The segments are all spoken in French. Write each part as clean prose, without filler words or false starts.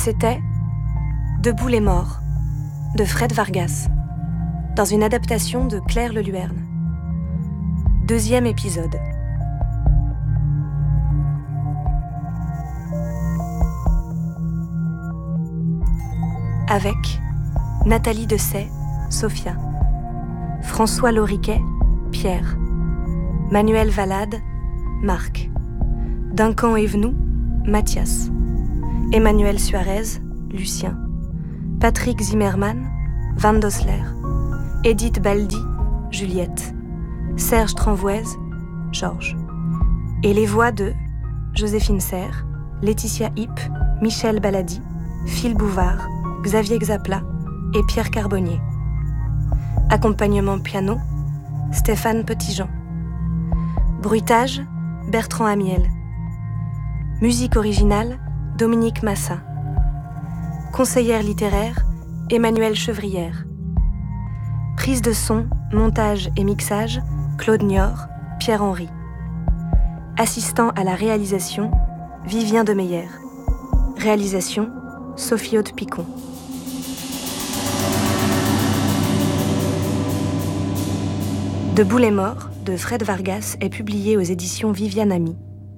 C'était Debout les morts de Fred Vargas, dans une adaptation de Claire Leluerne. 2e épisode. Avec Nathalie Dessay, Sophia, François Loriquet, Pierre, Manuel Valade, Marc, Duncan Evenou, Mathias, Emmanuel Suarez, Lucien, Patrick Zimmermann, Van Dosler, Edith Baldi, Juliette, Serge Tranvoise, Georges. Et les voix de Joséphine Serre, Laetitia Hipp, Michel Baladi, Phil Bouvard, Xavier Xapla et Pierre Carbonnier. Accompagnement piano, Stéphane Petitjean. Bruitage, Bertrand Amiel. Musique originale, Dominique Massa. Conseillère littéraire, Emmanuelle Chevrière. Prise de son, montage et mixage, Claude Niort, Pierre-Henry. Assistant à la réalisation, Vivien Demeyer. Réalisation, Sophie Haute-Picon. Debout les morts de Fred Vargas est publié aux éditions Viviane Ami.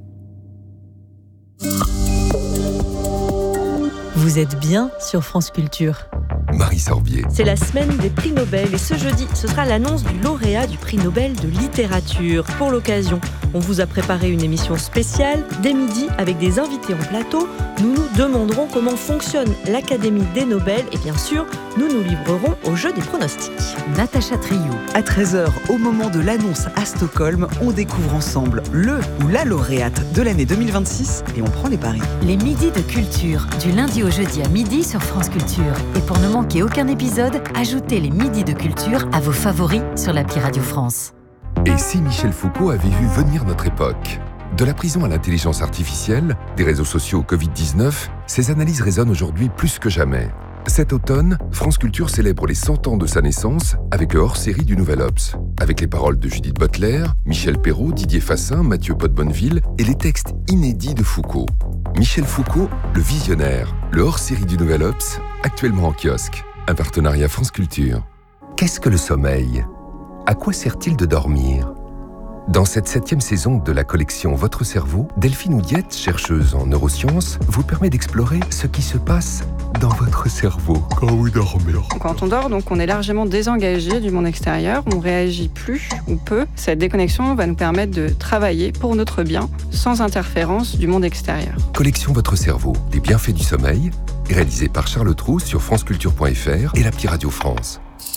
Vous êtes bien sur France Culture. Marie Sorbier. C'est la semaine des prix Nobel et ce jeudi, ce sera l'annonce du lauréat du prix Nobel de littérature. Pour l'occasion, on vous a préparé une émission spéciale dès midi avec des invités en plateau. Nous nous demanderons comment fonctionne l'Académie des Nobel et bien sûr, nous nous livrerons au jeu des pronostics. Natacha Triou. À 13h, au moment de l'annonce à Stockholm, on découvre ensemble le ou la lauréate de l'année 2026 et on prend les paris. Les midis de culture, du lundi au jeudi à midi sur France Culture. Et pour ne manquer aucun épisode, ajoutez les midis de culture à vos favoris sur l'appli Radio France. Et si Michel Foucault avait vu venir notre époque ? De la prison à l'intelligence artificielle, des réseaux sociaux au Covid-19, ces analyses résonnent aujourd'hui plus que jamais. Cet automne, France Culture célèbre les 100 ans de sa naissance avec le hors-série du Nouvel Obs, avec les paroles de Judith Butler, Michel Perrault, Didier Fassin, Mathieu Pot-Bonneville et les textes inédits de Foucault. Michel Foucault, le visionnaire, le hors-série du Nouvel Obs, actuellement en kiosque. Un partenariat France Culture. Qu'est-ce que le sommeil ? À quoi sert-il de dormir ? Dans cette 7e saison de la collection Votre cerveau, Delphine Houillette, chercheuse en neurosciences, vous permet d'explorer ce qui se passe dans votre cerveau quand vous dormez. Quand on dort, donc, on est largement désengagé du monde extérieur, on réagit plus ou peu. Cette déconnexion va nous permettre de travailler pour notre bien, sans interférence du monde extérieur. Collection Votre cerveau, les bienfaits du sommeil, réalisé par Charles Trou sur franceculture.fr et l'appli Radio France.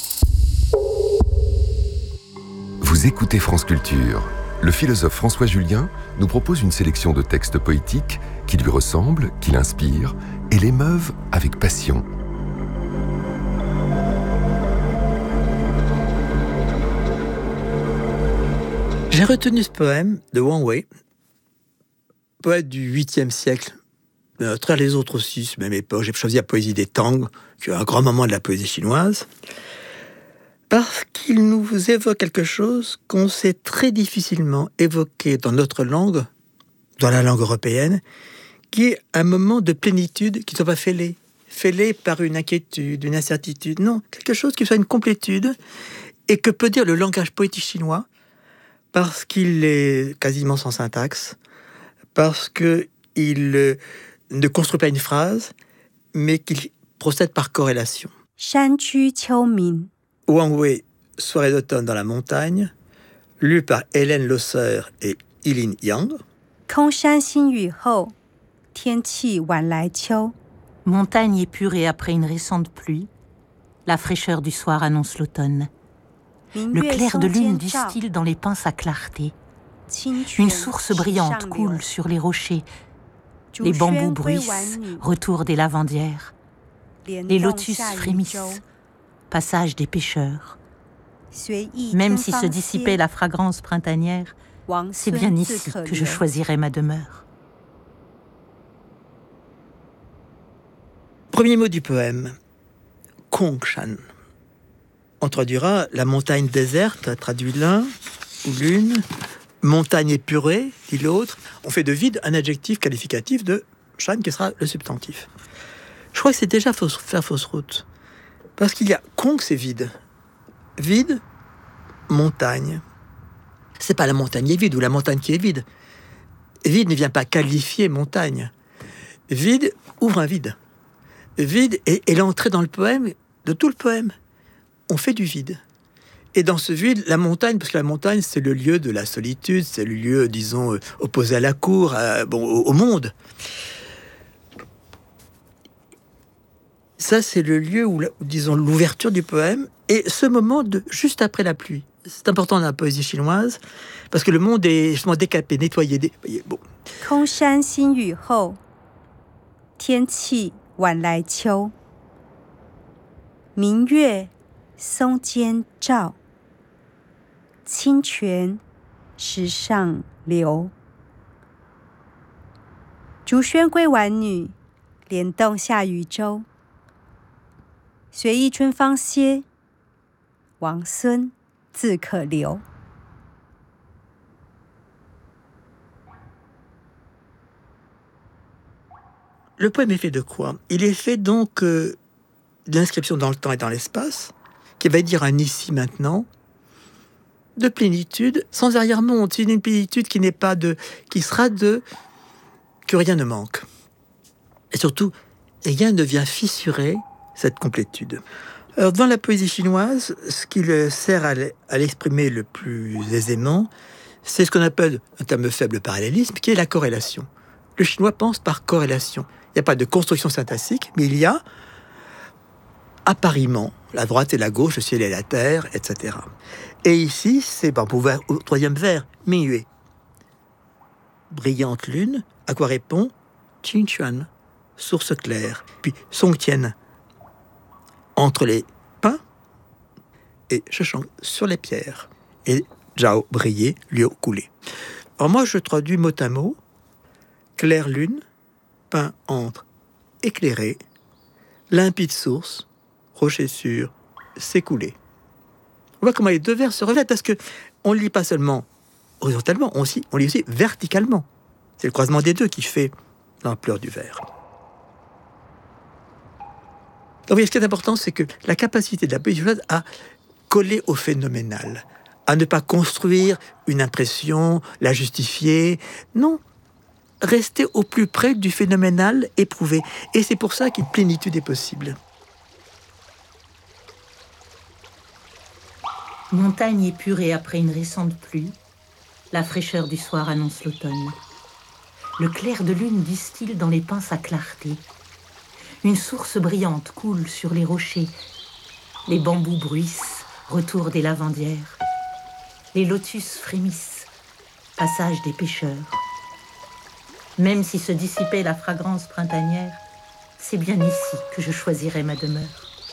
Vous écoutez France Culture. Le philosophe François Julien nous propose une sélection de textes poétiques qui lui ressemblent, qui l'inspirent et l'émeuvent avec passion. J'ai retenu ce poème de Wang Wei, poète du 8e siècle. Très les autres aussi, même époque. J'ai choisi la poésie des Tang, qui est un grand moment de la poésie chinoise. Parce qu'il nous évoque quelque chose qu'on sait très difficilement évoquer dans notre langue, dans la langue européenne, qui est un moment de plénitude qui ne soit pas fêlé par une inquiétude, une incertitude. Non, quelque chose qui soit une complétude et que peut dire le langage poétique chinois parce qu'il est quasiment sans syntaxe, parce qu'il ne construit pas une phrase, mais qu'il procède par corrélation. Shanqu Qiumin. Wang Wei, Soirée d'automne dans la montagne, lu par Hélène Losser et Yilin Yang. Tongshan Xinyu Hou, Tianqi Wan Lai Qiu. Montagne épurée après une récente pluie, la fraîcheur du soir annonce l'automne. Le clair de lune distille dans les pins sa clarté. Une source brillante coule sur les rochers. Les bambous bruissent, retour des lavandières. Les lotus frémissent, passage des pêcheurs. Même si se dissipait la fragrance printanière, c'est bien ici que je choisirai ma demeure. Premier mot du poème, Kongshan. On traduira la montagne déserte, traduit l'un ou l'une, montagne épurée, dit l'autre. On fait de vide un adjectif qualificatif de Shan qui sera le substantif. Je crois que c'est déjà faire fausse route. Parce qu'il y a Kong, c'est vide. Vide, montagne. C'est pas la montagne qui est vide ou la montagne qui est vide. Vide ne vient pas qualifier montagne. Vide ouvre un vide. Vide est l'entrée dans le poème de tout le poème. On fait du vide. Et dans ce vide, la montagne, parce que la montagne, c'est le lieu de la solitude, c'est le lieu, disons, opposé à la cour, au monde. Ça, c'est le lieu où, disons, l'ouverture du poème et ce moment juste après la pluie. C'est important dans la poésie chinoise parce que le monde est justement décapé, nettoyé. Bon. 空山新雨后，天气晚来秋。明月松间照，清泉石上流。竹喧归晚女，莲动下渔舟。学艺春芳歇，王孙自可留。 Le poème est fait de quoi? Il est fait donc d'inscription dans le temps et dans l'espace, qui va dire un ici maintenant, de plénitude, sans arrière-monde. C'est une plénitude qui sera que rien ne manque. Et surtout, rien ne vient fissurer cette complétude. Alors, dans la poésie chinoise, ce qui sert à l'exprimer le plus aisément, c'est ce qu'on appelle un terme faible parallélisme, qui est la corrélation. Le chinois pense par corrélation. Il n'y a pas de construction syntaxique, mais il y a appariement la droite et la gauche, le ciel et la terre, etc. Et ici, c'est pour voir au troisième vers, Mingyue. Brillante lune, à quoi répond Qingquan, source claire. Puis Songtian, entre les pins, et Sheshang, sur les pierres. Et Zhao, briller, Liu, couler. Alors moi, je traduis mot à mot, claire lune, pain entre, éclairé, limpide source, rocher sûr, s'écouler. On voit comment les deux vers se reflètent, parce qu'on ne lit pas seulement horizontalement, on lit aussi verticalement. C'est le croisement des deux qui fait l'ampleur du vers. Donc, ce qui est important, c'est que la capacité de la poésie chinoise à coller au phénoménal, à ne pas construire une impression, la justifier. Non, rester au plus près du phénoménal éprouvé. Et c'est pour ça qu'une plénitude est possible. Montagne épurée après une récente pluie, la fraîcheur du soir annonce l'automne. Le clair de lune distille dans les pins sa clarté. Une source brillante coule sur les rochers. Les bambous bruissent, retour des lavandières. Les lotus frémissent, passage des pêcheurs. Même si se dissipait la fragrance printanière, c'est bien ici que je choisirais ma demeure.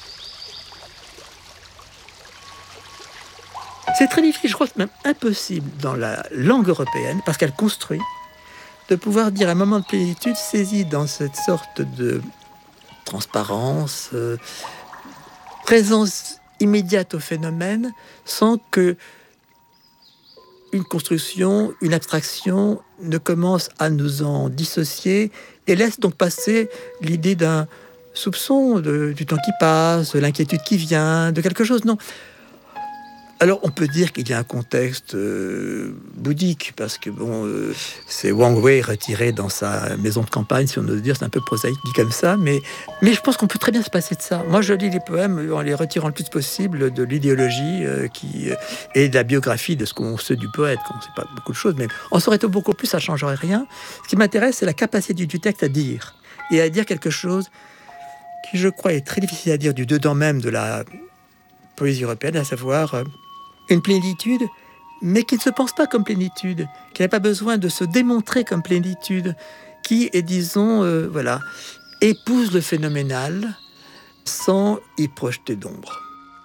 C'est très difficile, je crois que même impossible dans la langue européenne, parce qu'elle construit, de pouvoir dire un moment de plénitude saisi dans cette sorte de transparence, présence immédiate au phénomène, sans que une construction, une abstraction ne commence à nous en dissocier et laisse donc passer l'idée d'un soupçon du temps qui passe, de l'inquiétude qui vient, de quelque chose. Non. Alors, on peut dire qu'il y a un contexte bouddhique, parce que c'est Wang Wei retiré dans sa maison de campagne, si on ose dire, c'est un peu prosaïque dit comme ça, mais je pense qu'on peut très bien se passer de ça. Moi, je lis les poèmes en les retirant le plus possible de l'idéologie et de la biographie de ce qu'on sait du poète, qu'on ne sait pas beaucoup de choses, mais en saurait beaucoup plus, ça ne changerait rien. Ce qui m'intéresse, c'est la capacité du texte à dire, et à dire quelque chose qui, je crois, est très difficile à dire du dedans même de la poésie européenne, à savoir une plénitude, mais qui ne se pense pas comme plénitude, qui n'a pas besoin de se démontrer comme plénitude, qui est, disons, épouse le phénoménal sans y projeter d'ombre.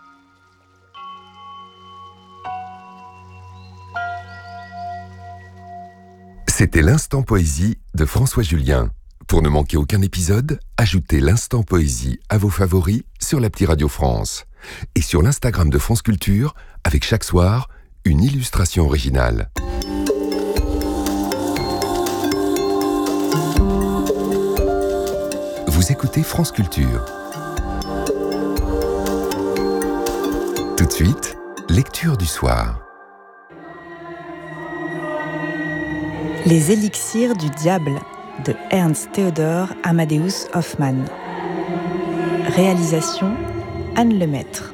C'était l'Instant Poésie de François Julien. Pour ne manquer aucun épisode, ajoutez l'Instant Poésie à vos favoris sur l'appli Radio France et sur l'Instagram de France Culture avec chaque soir une illustration originale. Vous Vous écoutez France Culture. Tout de suite, lecture du soir. Les élixirs du diable de Ernst Theodor Amadeus Hoffmann. Réalisation Anne Lemaître.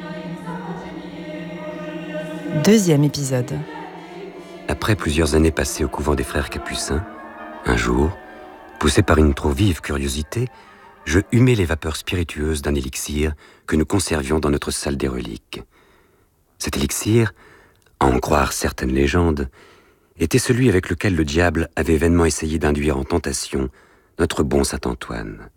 Deuxième épisode. Après plusieurs années passées au couvent des frères Capucins, un jour, poussé par une trop vive curiosité, je humais les vapeurs spiritueuses d'un élixir que nous conservions dans notre salle des reliques. Cet élixir, à en croire certaines légendes, était celui avec lequel le diable avait vainement essayé d'induire en tentation notre bon saint Antoine.